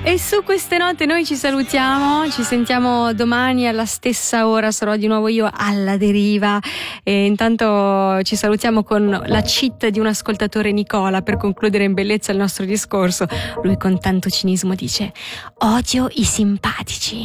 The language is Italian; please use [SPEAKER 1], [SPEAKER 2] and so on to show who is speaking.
[SPEAKER 1] E su queste note noi ci salutiamo, ci sentiamo domani alla stessa ora, sarò di nuovo io alla deriva e intanto ci salutiamo con la cheat di un ascoltatore, Nicola, per concludere in bellezza il nostro discorso. Lui con tanto cinismo dice: odio i simpatici.